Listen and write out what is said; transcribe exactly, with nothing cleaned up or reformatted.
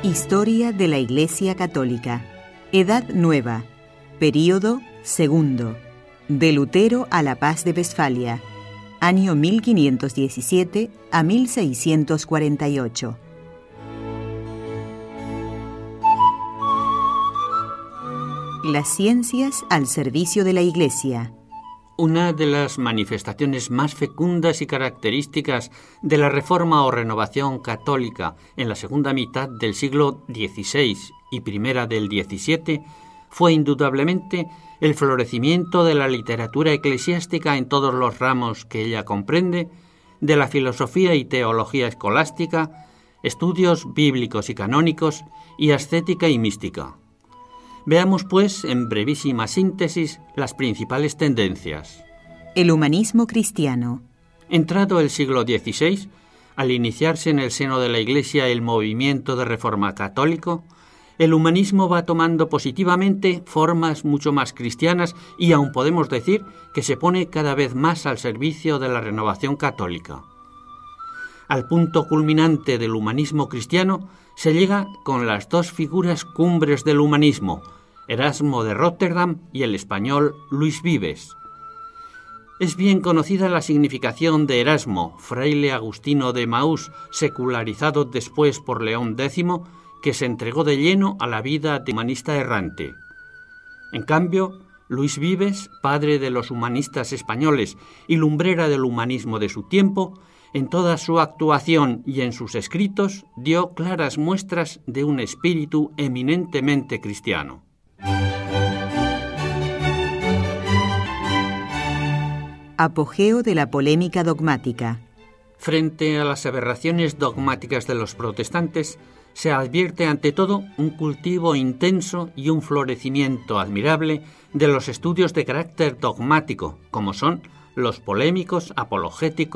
Historia de la Iglesia Católica. Edad Nueva. Período segundo. De Lutero a la Paz de Westfalia. Año mil quinientos diecisiete a mil seiscientos cuarenta y ocho. Las ciencias al servicio de la Iglesia. Una de las manifestaciones más fecundas y características de la Reforma o Renovación Católica en la segunda mitad del siglo dieciséis y primera del diecisiete fue indudablemente el florecimiento de la literatura eclesiástica en todos los ramos que ella comprende, de la filosofía y teología escolástica, estudios bíblicos y canónicos y ascética y mística. Veamos, pues, en brevísima síntesis, las principales tendencias. El humanismo cristiano. Entrado el siglo dieciséis, al iniciarse en el seno de la Iglesia el movimiento de reforma católico, el humanismo va tomando positivamente formas mucho más cristianas y aún podemos decir que se pone cada vez más al servicio de la renovación católica. Al punto culminante del humanismo cristiano se llega con las dos figuras cumbres del humanismo, Erasmo de Róterdam y el español Luis Vives. Es bien conocida la significación de Erasmo, fraile agustino de Maús, secularizado después por León décimo, que se entregó de lleno a la vida de humanista errante. En cambio, Luis Vives, padre de los humanistas españoles y lumbrera del humanismo de su tiempo, en toda su actuación y en sus escritos dio claras muestras de un espíritu eminentemente cristiano. Apogeo de la polémica dogmática. Frente a las aberraciones dogmáticas de los protestantes, se advierte ante todo un cultivo intenso y un florecimiento admirable de los estudios de carácter dogmático, como son los polémicos, apologéticos,